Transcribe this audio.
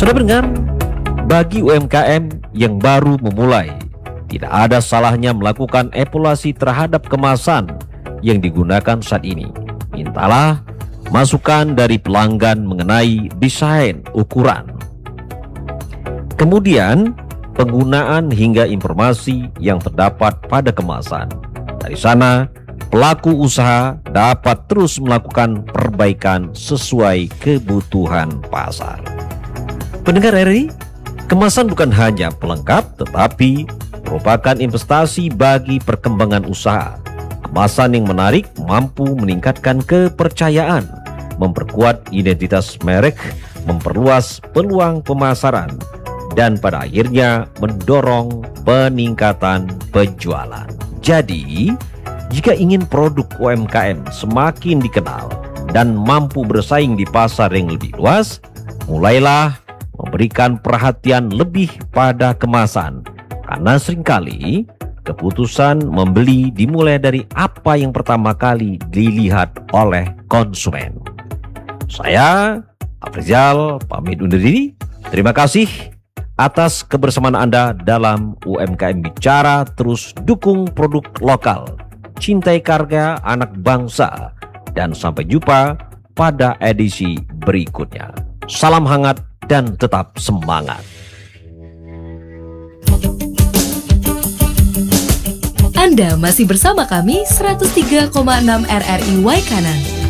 Sudah mendengar? Bagi UMKM yang baru memulai, tidak ada salahnya melakukan evaluasi terhadap kemasan yang digunakan saat ini. Mintalah masukan dari pelanggan mengenai desain, ukuran, kemudian penggunaan hingga informasi yang terdapat pada kemasan. Dari sana, pelaku usaha dapat terus melakukan perbaikan sesuai kebutuhan pasar. Pendengar RRI, kemasan bukan hanya pelengkap, tetapi merupakan investasi bagi perkembangan usaha. Kemasan yang menarik mampu meningkatkan kepercayaan, memperkuat identitas merek, memperluas peluang pemasaran, dan pada akhirnya mendorong peningkatan penjualan. Jadi, jika ingin produk UMKM semakin dikenal dan mampu bersaing di pasar yang lebih luas, mulailah memberikan perhatian lebih pada kemasan, karena seringkali keputusan membeli dimulai dari apa yang pertama kali dilihat oleh konsumen. Saya, Afrizal, pamit undur diri. Terima kasih atas kebersamaan Anda dalam UMKM Bicara. Terus dukung produk lokal, cintai karya anak bangsa, dan sampai jumpa pada edisi berikutnya. Salam hangat dan tetap semangat. Anda masih bersama kami 103,6 RRI Waikanan.